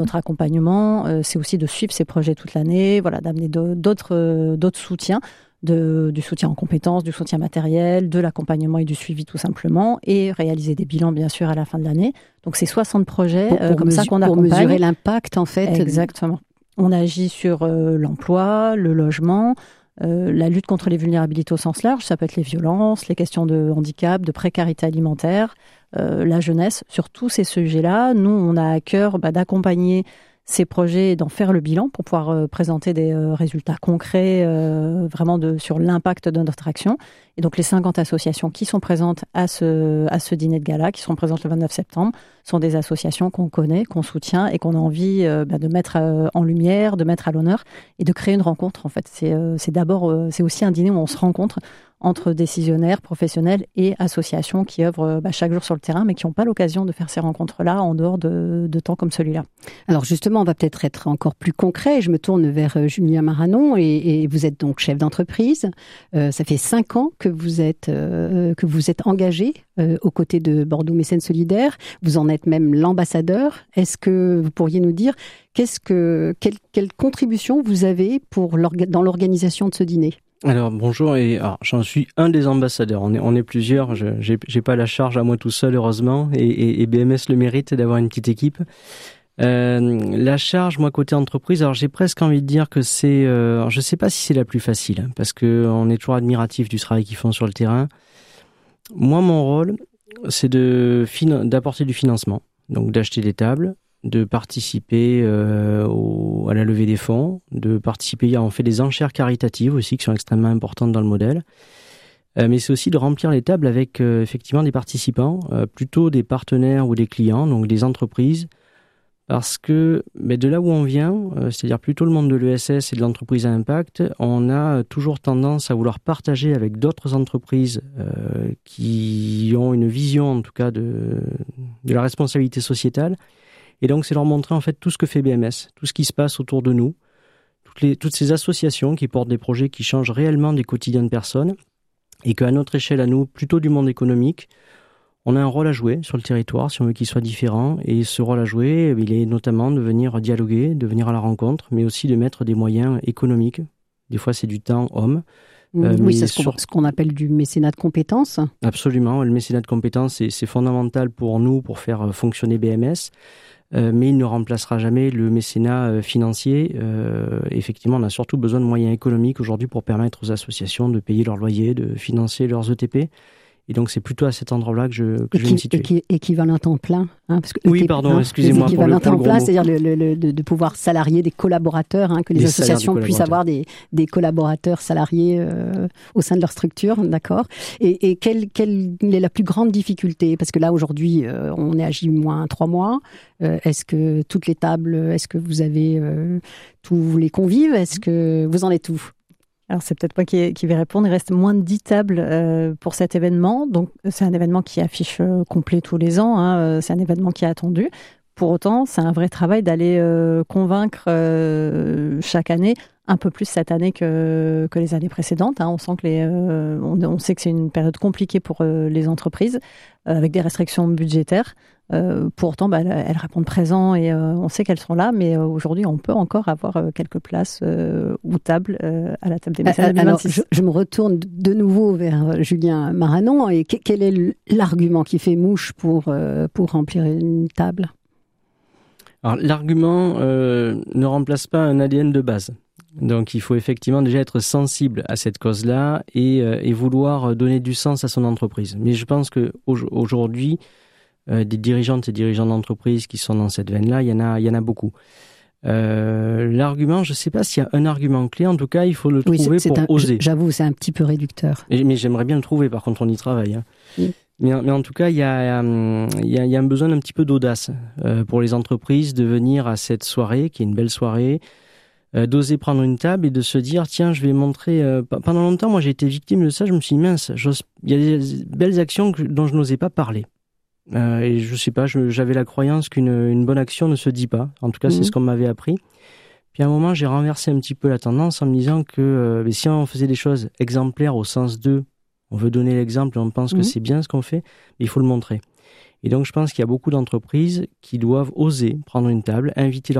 Notre accompagnement, c'est aussi de suivre ces projets toute l'année, voilà, d'amener d'autres soutiens, du soutien en compétences, du soutien matériel, de l'accompagnement et du suivi tout simplement, et réaliser des bilans bien sûr à la fin de l'année. Donc c'est 60 projets comme ça qu'on accompagne. Pour mesurer l'impact en fait. Exactement. On agit sur l'emploi, le logement, la lutte contre les vulnérabilités au sens large, ça peut être les violences, les questions de handicap, de précarité alimentaire, la jeunesse. Sur tous ces sujets-là, nous, on a à cœur d'accompagner ces projets et d'en faire le bilan pour pouvoir présenter des résultats concrets vraiment sur l'impact de notre action. Et donc les 50 associations qui sont présentes à ce dîner de gala, qui seront présentes le 29 septembre, sont des associations qu'on connaît, qu'on soutient et qu'on a envie de mettre en lumière, de mettre à l'honneur et de créer une rencontre. En fait, c'est aussi un dîner où on se rencontre entre décisionnaires, professionnels et associations qui œuvrent chaque jour sur le terrain, mais qui n'ont pas l'occasion de faire ces rencontres-là en dehors de temps comme celui-là. Alors justement, on va peut-être être encore plus concret. Je me tourne vers Julien Maranon et vous êtes donc chef d'entreprise. Ça fait 5 ans que vous êtes engagé aux côtés de Bordeaux Mécènes Solidaires. Vous en êtes même l'ambassadeur. Est-ce que vous pourriez nous dire quelle contribution vous avez dans l'organisation de ce dîner ? Alors bonjour, j'en suis un des ambassadeurs. On est plusieurs. J'ai pas la charge à moi tout seul heureusement, et BMS le mérite d'avoir une petite équipe. La charge, moi côté entreprise, alors j'ai presque envie de dire que c'est, je sais pas si c'est la plus facile, parce que on est toujours admiratif du travail qu'ils font sur le terrain. Moi, mon rôle, c'est d'apporter du financement, donc d'acheter des tables, de participer à la levée des fonds, de participer, on fait des enchères caritatives aussi qui sont extrêmement importantes dans le modèle, mais c'est aussi de remplir les tables avec effectivement des participants, plutôt des partenaires ou des clients, donc des entreprises, parce que de là où on vient, c'est-à-dire plutôt le monde de l'ESS et de l'entreprise à impact, on a toujours tendance à vouloir partager avec d'autres entreprises qui ont une vision en tout cas de la responsabilité sociétale. Et donc, c'est leur montrer en fait tout ce que fait BMS, tout ce qui se passe autour de nous, toutes ces associations qui portent des projets qui changent réellement des quotidiens de personnes, et qu'à notre échelle, à nous, plutôt du monde économique, on a un rôle à jouer sur le territoire, si on veut qu'il soit différent. Et ce rôle à jouer, il est notamment de venir dialoguer, de venir à la rencontre, mais aussi de mettre des moyens économiques. Des fois, c'est du temps homme. Oui, c'est ce qu'on appelle du mécénat de compétences. Absolument, le mécénat de compétences, c'est fondamental pour nous, pour faire fonctionner BMS. Mais il ne remplacera jamais le mécénat financier. Effectivement, on a surtout besoin de moyens économiques aujourd'hui pour permettre aux associations de payer leur loyer, de financer leurs ETP. Et donc, c'est plutôt à cet endroit-là que je vais me situer. Équivalent temps plein. Parce que excusez-moi pour le temps plein, mot. C'est-à-dire de pouvoir salarier des collaborateurs, que les associations puissent avoir des collaborateurs salariés au sein de leur structure, d'accord. Et quelle est la plus grande difficulté ? Parce que là, aujourd'hui, on est à J-3 mois. Est-ce que toutes les tables, est-ce que vous avez tous les convives ? Est-ce que vous en êtes où ? Alors, c'est peut-être moi qui vais répondre. Il reste moins de 10 tables pour cet événement. Donc, c'est un événement qui affiche complet tous les ans. C'est un événement qui est attendu. Pour autant, c'est un vrai travail d'aller convaincre chaque année, un peu plus cette année que les années précédentes. On sent on sait que c'est une période compliquée pour les entreprises, avec des restrictions budgétaires. Pour autant, elles répondent présent et on sait qu'elles sont là, mais aujourd'hui, on peut encore avoir quelques places ou tables à la table des mécènes 2026. Alors, je me retourne de nouveau vers Julien Maranon. Et quel est l'argument qui fait mouche pour remplir une table ? Alors, l'argument ne remplace pas un ADN de base. Donc, il faut effectivement déjà être sensible à cette cause-là et vouloir donner du sens à son entreprise. Mais je pense qu'aujourd'hui, des dirigeantes et dirigeants d'entreprise qui sont dans cette veine-là, il y en a beaucoup. L'argument, je ne sais pas s'il y a un argument clé. En tout cas, il faut le trouver pour oser. J'avoue, c'est un petit peu réducteur. Mais j'aimerais bien le trouver. Par contre, on y travaille. Oui. Mais en tout cas, il y a un besoin d'un petit peu d'audace pour les entreprises de venir à cette soirée, qui est une belle soirée, d'oser prendre une table et de se dire, tiens, je vais montrer... Pendant longtemps, moi, j'ai été victime de ça. Je me suis dit, mince, il y a des belles actions dont je n'osais pas parler. Et je sais pas, j'avais la croyance qu'une bonne action ne se dit pas. En tout cas, c'est ce qu'on m'avait appris. Puis à un moment, j'ai renversé un petit peu la tendance en me disant que si on faisait des choses exemplaires au sens de on veut donner l'exemple, on pense que c'est bien ce qu'on fait, mais il faut le montrer. Et donc, je pense qu'il y a beaucoup d'entreprises qui doivent oser prendre une table, inviter